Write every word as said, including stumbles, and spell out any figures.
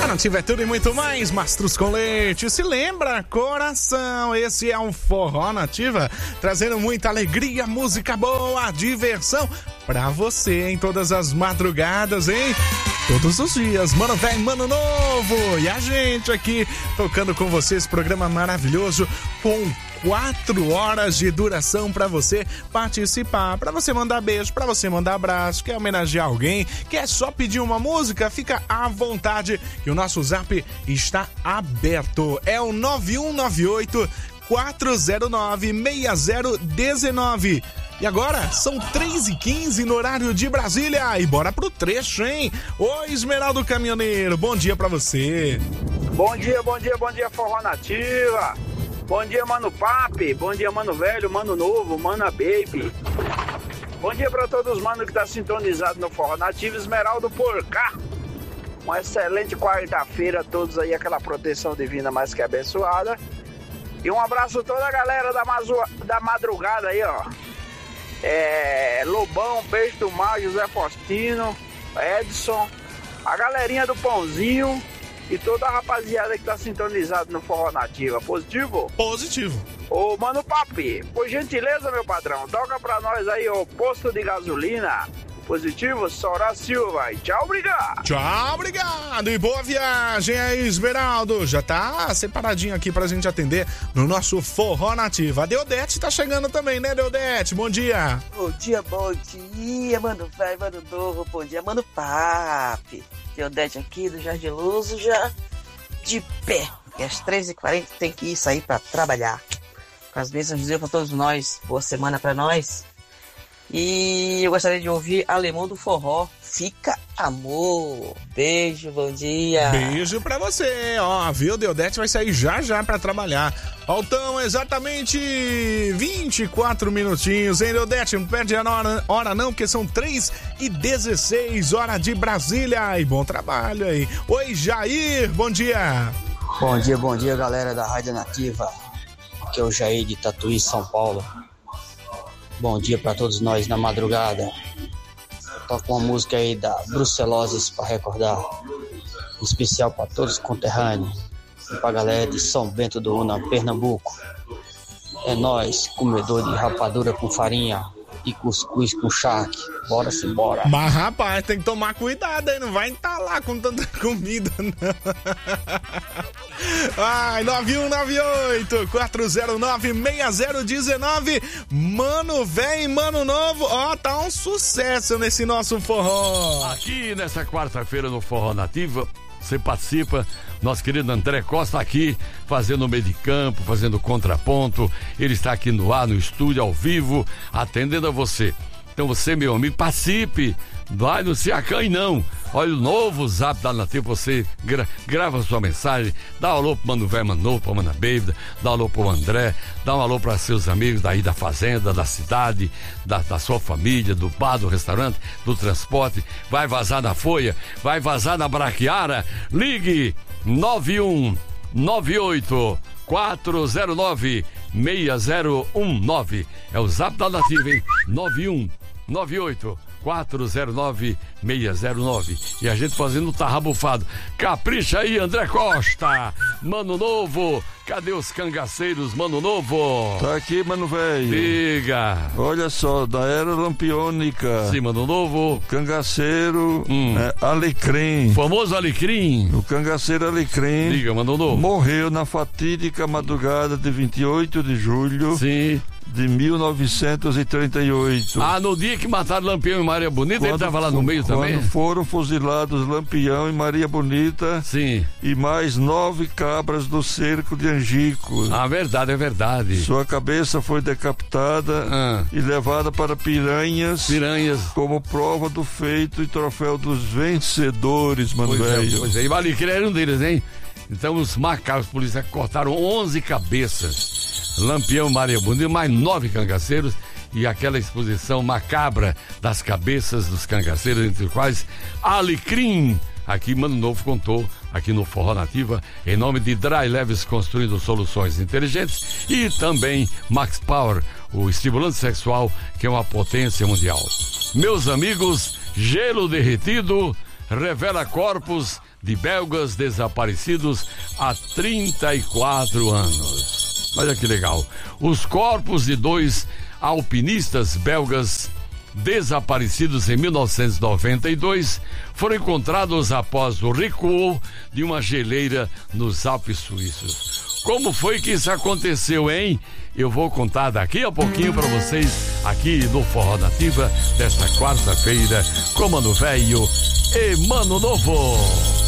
Nativa é tudo e muito mais, Mastros com Leite. Se lembra, coração, esse é um Forró Nativa, trazendo muita alegria, música boa, diversão pra você em todas as madrugadas, hein? Todos os dias, mano velho, mano novo. E a gente aqui tocando com você esse programa maravilhoso com quatro horas de duração para você participar, para você mandar beijo, para você mandar abraço, quer homenagear alguém, quer só pedir uma música, fica à vontade, que o nosso zap está aberto. É o nove um nove oito, quatro zero nove, seis zero um nove. E agora são três e quinze no horário de Brasília. E bora pro trecho, hein? Oi, Esmeraldo Caminhoneiro, bom dia pra você. Bom dia, bom dia, bom dia, Forró Nativa. Bom dia, Mano Papi. Bom dia, Mano Velho, Mano Novo, Mana Baby. Bom dia pra todos os manos que tá sintonizado no Forró Nativa. Esmeraldo por cá. Uma excelente quarta-feira a todos aí, aquela proteção divina mais que abençoada. E um abraço a toda a galera da, mazu... da madrugada aí, ó. É, Lobão, Beijo do Mar, José Faustino, Edson, a galerinha do Pãozinho e toda a rapaziada que tá sintonizado no Forró Nativa. Positivo? Positivo. Ô, Mano Papi, por gentileza, meu padrão, toca pra nós aí o posto de gasolina. Positivo, Sora Silva. E tchau, obrigado. Tchau, obrigado. E boa viagem aí, Esmeraldo. Já tá separadinho aqui pra gente atender no nosso Forró Nativa. A Deodete tá chegando também, né, Deodete? Bom dia. Bom dia, bom dia, mano velho, mano novo. Bom dia, mano Papi. Deodete aqui do Jardim Luso, já de pé. E às três e quarenta tem que ir sair pra trabalhar. Com as bênçãos de Deus pra todos nós. Boa semana pra nós. E eu gostaria de ouvir Alemão do Forró, Fica Amor. Beijo, bom dia. Beijo pra você. Ó, viu? Deodete vai sair já já pra trabalhar. Faltam exatamente vinte e quatro minutinhos, hein, Deodete? Não perde a hora, hora não, porque são três e dezesseis, hora de Brasília. E bom trabalho aí. Oi, Jair, bom dia. Bom dia, bom dia, galera da Rádio Nativa. Aqui é o Jair de Tatuí, São Paulo. Bom dia pra todos nós na madrugada. Toca uma música aí da Bruceloses pra recordar. Em especial pra todos os conterrâneos. E pra galera de São Bento do Una, Pernambuco. É nós, comedor de rapadura com farinha e cuscuz com charque. Bora se bora. Mas rapaz, tem que tomar cuidado aí, não vai entalar com tanta comida, não. Ai, nove um nove oito, quatro zero nove, seis zero um nove. Mano velho e mano novo, ó, tá um sucesso nesse nosso forró. Aqui nessa quarta-feira no Forró Nativa, você participa. Nosso querido André Costa aqui fazendo o meio de campo, fazendo contraponto. Ele está aqui no ar, no estúdio, ao vivo, atendendo a você. Então você, meu amigo, participe. Vai, não se acanhe não. Olha o novo zap da Nativa, você gra- grava sua mensagem, dá um alô pro Mano Velho, Mano Novo, pra Mana Baby, dá um alô pro André, dá um alô para seus amigos daí da fazenda, da cidade, da, da sua família, do bar, do restaurante, do transporte. Vai vazar na Folha, vai vazar na Braquiara. Ligue nove um nove oito, quatro zero nove, seis zero um nove. É o zap da Nativa, hein? nove um nove oito, quatro zero nove, seis zero nove. E a gente fazendo o tarrabufado. Capricha aí, André Costa. Mano Novo, cadê os cangaceiros, Mano Novo? Tá aqui, mano velho. Diga. Olha só, da era lampiônica. Sim, Mano Novo. Cangaceiro, hum. é, Alecrim. O famoso Alecrim. O cangaceiro Alecrim. Diga, Mano Novo. Morreu na fatídica madrugada de vinte e oito de julho. Sim. De mil novecentos e trinta e oito. Ah, no dia que mataram Lampião e Maria Bonita, quando, ele estava lá no meio quando também? Quando foram fuzilados Lampião e Maria Bonita. Sim. E mais nove cabras do cerco de Angico. Ah, verdade, é verdade. Sua cabeça foi decapitada ah. e levada para Piranhas. Piranhas. Como prova do feito e troféu dos vencedores, mano velho. É, pois é, e Alecrim era um deles, hein? Então os macacos policiais cortaram onze cabeças. Lampião, Maria Bonita, mais nove cangaceiros e aquela exposição macabra das cabeças dos cangaceiros, entre os quais Alecrim. Aqui Mano Novo contou, aqui no Forró Nativa, em nome de Dry Leves Construindo Soluções Inteligentes e também Max Power, o estimulante sexual que é uma potência mundial. Meus amigos, gelo derretido revela corpos de belgas desaparecidos há trinta e quatro anos. Olha que legal. Os corpos de dois alpinistas belgas desaparecidos em mil novecentos e noventa e dois foram encontrados após o recuo de uma geleira nos Alpes suíços. Como foi que isso aconteceu, hein? Eu vou contar daqui a pouquinho para vocês aqui no Forró Nativa desta quarta-feira com Mano Velho e Mano Novo.